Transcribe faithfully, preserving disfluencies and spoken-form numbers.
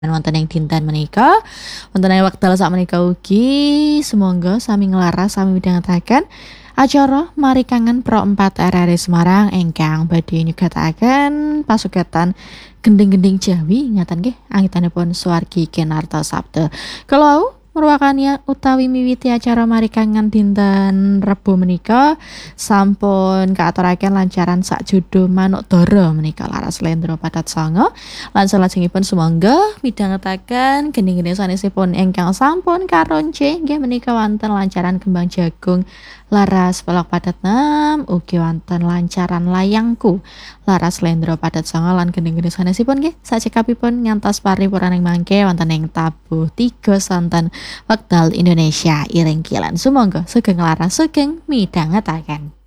Wonten ing dinten menika, wonten ing wekdal sakmenika ugi sumangga sami nglaras sami midhangetaken acara Marikangan Pro empat R R I Semarang ingkang badhe nyugataken pasugatan gending-gending Jawi ngaten nggih angitanipun Suwargi Kenarto Sabda. Kalau merupakan ya utawi miwiti acara Marikangan dinten Rebo menika sampun kaaturaken lancaran sak judo manuk dara menika laras slendro padat sanga lan salajengipun sumangga midhangetaken gending-gending sanesipun ingkang sampun karonce nggih menika wonten lancaran kembang jagung laras pelak padat enam ugi wonten lancaran layangku laras slendro padat sanga lan gending-gending sanesipun nggih sacekapipun ngantos paripurnaning mangke wonten ing tabuh tiga santen wekdal Indonesia iring kilen sumangga sugeng laras sugeng midhangetaken.